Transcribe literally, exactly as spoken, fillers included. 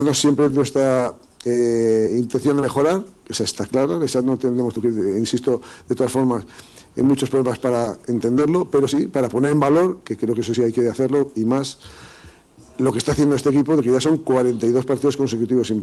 No siempre nuestra eh, intención de mejorar, esa está clara, esa no tendremos, insisto, de todas formas, en muchos problemas para entenderlo, pero sí para poner en valor, que creo que eso sí hay que hacerlo, y más lo que está haciendo este equipo, de que ya son cuarenta y dos partidos consecutivos sin